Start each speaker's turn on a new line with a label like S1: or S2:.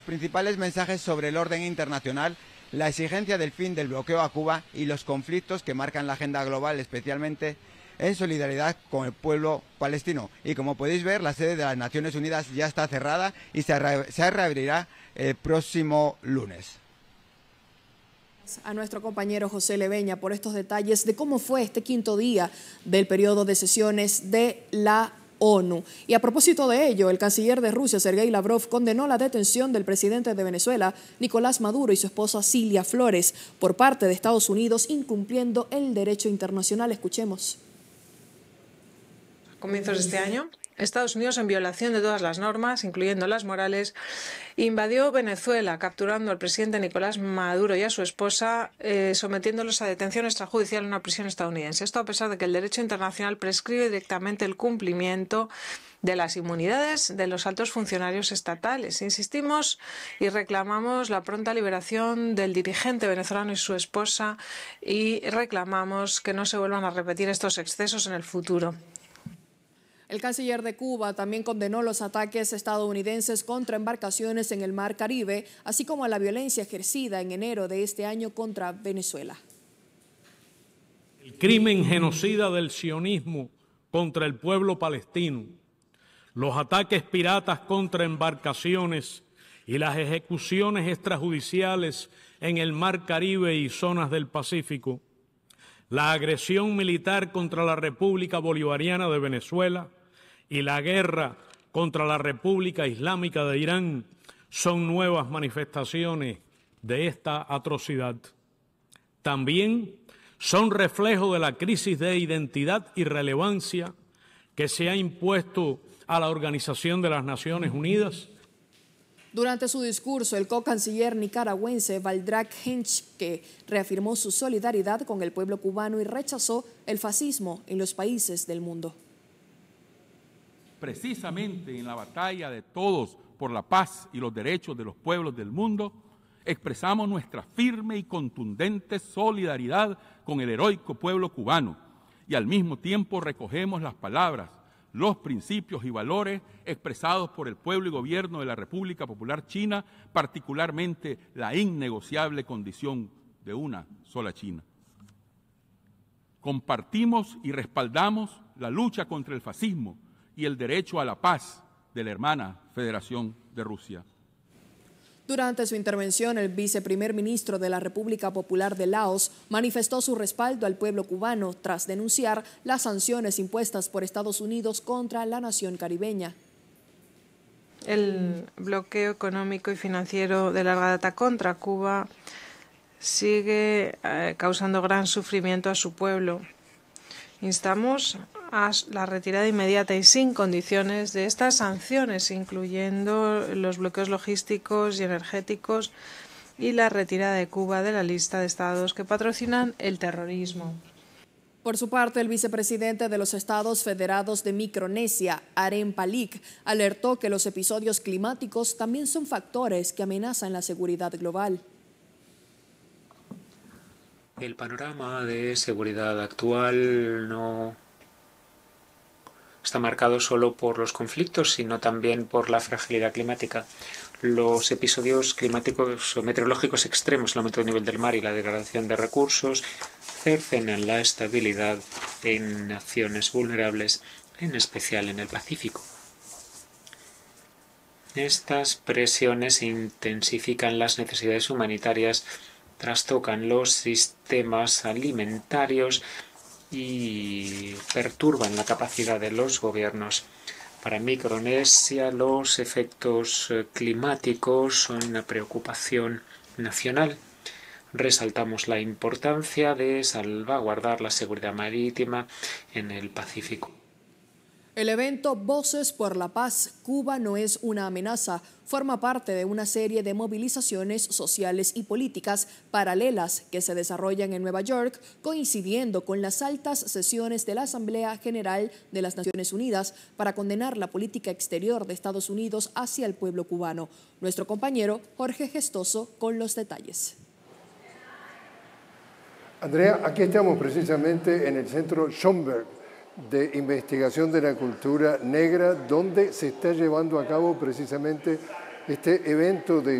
S1: Principales mensajes sobre el orden internacional, la exigencia del fin del bloqueo a Cuba y los conflictos que marcan la agenda global, especialmente en solidaridad con el pueblo palestino. Y como podéis ver, la sede de las Naciones Unidas ya está cerrada y se reabrirá el próximo lunes.
S2: A nuestro compañero José Leveña por estos detalles de cómo fue este quinto día del periodo de sesiones de la ONU. Y a propósito de ello, el canciller de Rusia, Sergei Lavrov, condenó la detención del presidente de Venezuela, Nicolás Maduro, y su esposa Cilia Flores por parte de Estados Unidos, incumpliendo el derecho internacional. Escuchemos.
S3: A comienzos de este año, Estados Unidos, en violación de todas las normas, incluyendo las morales, invadió Venezuela, capturando al presidente Nicolás Maduro y a su esposa, sometiéndolos a detención extrajudicial en una prisión estadounidense. Esto a pesar de que el derecho internacional prescribe directamente el cumplimiento de las inmunidades de los altos funcionarios estatales. Insistimos y reclamamos la pronta liberación del dirigente venezolano y su esposa y reclamamos que no se vuelvan a repetir estos excesos en el futuro.
S2: El canciller de Cuba también condenó los ataques estadounidenses contra embarcaciones en el Mar Caribe, así como a la violencia ejercida en enero de este año contra Venezuela.
S4: El crimen genocida del sionismo contra el pueblo palestino, los ataques piratas contra embarcaciones y las ejecuciones extrajudiciales en el Mar Caribe y zonas del Pacífico, la agresión militar contra la República Bolivariana de Venezuela y la guerra contra la República Islámica de Irán son nuevas manifestaciones de esta atrocidad. También son reflejo de la crisis de identidad y relevancia que se ha impuesto a la Organización de las Naciones Unidas.
S2: Durante su discurso, el co-canciller nicaragüense Valdrak Henschke reafirmó su solidaridad con el pueblo cubano y rechazó el fascismo en los países del mundo.
S5: Precisamente en la batalla de todos por la paz y los derechos de los pueblos del mundo, expresamos nuestra firme y contundente solidaridad con el heroico pueblo cubano y al mismo tiempo recogemos las palabras, los principios y valores expresados por el pueblo y gobierno de la República Popular China, particularmente la innegociable condición de una sola China. Compartimos y respaldamos la lucha contra el fascismo y el derecho a la paz de la hermana Federación de Rusia.
S2: Durante su intervención, el viceprimer ministro de la República Popular de Laos manifestó su respaldo al pueblo cubano tras denunciar las sanciones impuestas por Estados Unidos contra la nación caribeña.
S3: El bloqueo económico y financiero de larga data contra Cuba sigue causando gran sufrimiento a su pueblo. Instamos a la retirada inmediata y sin condiciones de estas sanciones, incluyendo los bloqueos logísticos y energéticos y la retirada de Cuba de la lista de estados que patrocinan el terrorismo.
S2: Por su parte, el vicepresidente de los Estados Federados de Micronesia, Aren Palik, alertó que los episodios climáticos también son factores que amenazan la seguridad global.
S6: El panorama de seguridad actual no está marcado solo por los conflictos, sino también por la fragilidad climática. Los episodios climáticos o meteorológicos extremos, el aumento del nivel del mar y la degradación de recursos, cercenan la estabilidad en naciones vulnerables, en especial en el Pacífico. Estas presiones intensifican las necesidades humanitarias, trastocan los sistemas alimentarios y perturban la capacidad de los gobiernos. Para Micronesia, los efectos climáticos son una preocupación nacional. Resaltamos la importancia de salvaguardar la seguridad marítima en el Pacífico.
S2: El evento Voces por la Paz, Cuba no es una amenaza, forma parte de una serie de movilizaciones sociales y políticas paralelas que se desarrollan en Nueva York, coincidiendo con las altas sesiones de la Asamblea General de las Naciones Unidas para condenar la política exterior de Estados Unidos hacia el pueblo cubano. Nuestro compañero Jorge Gestoso con los detalles.
S7: Andrea, aquí estamos precisamente en el Centro Schomburg de Investigación de la Cultura Negra, donde se está llevando a cabo precisamente este evento de